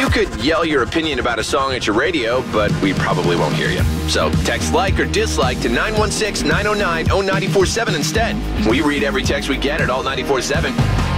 could yell your opinion about a song at your radio, but we probably won't hear you. So text like or dislike to 916-909-0947 instead. We read every text we get at Alt 94.7.